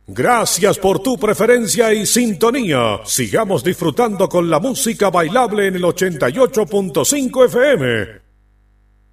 Gracias por tu preferencia y sintonía. Sigamos disfrutando con la música bailable en el 88.5 FM.